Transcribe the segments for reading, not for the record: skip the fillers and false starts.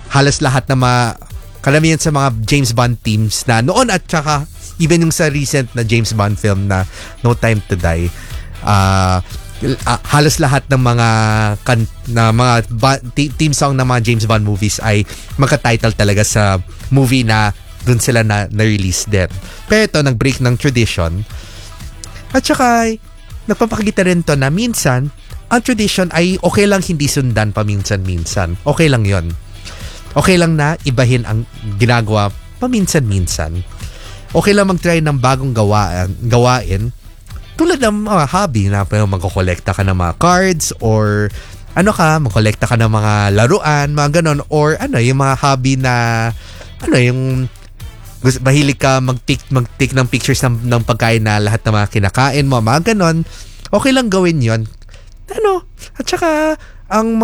halos lahat na karamihan sa mga James Bond teams na noon at saka even yung sa recent na James Bond film na No Time to Die, halos lahat ng mga theme song ng mga James Bond movies ay magka-title talaga sa movie na dun sila na-release din. Pero ito, nag-break ng tradition. At saka, nagpapakita rin to na minsan, ang tradition ay okay lang hindi sundan paminsan-minsan. Okay lang yon. Okay lang na ibahin ang ginagawa paminsan-minsan. Okay lang mag-try ng bagong gawain. Tulad ng mga hobby na magkokolekta ka ng mga cards or magkolekta ka ng mga laruan, mga ganon. Or yung mga hobby na yung mahilig ka mag-take ng pictures ng pagkain na lahat ng mga kinakain mo, mga ganon. Okay lang gawin yon. At saka ang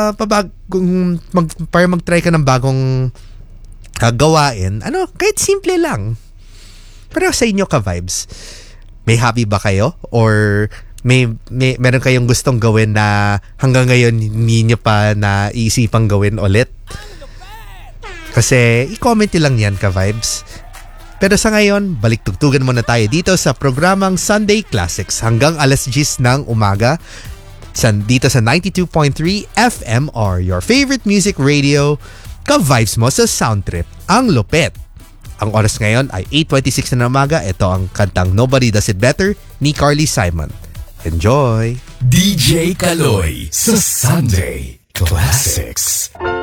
para mag-try ka ng bagong gawain, kahit simple lang. Pero sa inyo ka-vibes, may hobby ba kayo? Or meron kayong gustong gawin na hanggang ngayon hindi nyo pa naisipang gawin ulit? Kasi i-comment lang yan ka-vibes. Pero sa ngayon, balik tugtugan muna tayo dito sa programang Sunday Classics hanggang alas 10 ng umaga dito sa 92.3 FMR, your favorite music radio, ka-vibes mo sa Sound Trip, ang lupet. Ang oras ngayon ay 8:26 na ng umaga. Ito ang kantang Nobody Does It Better ni Carly Simon. Enjoy! DJ Kaloy sa Sunday Classics.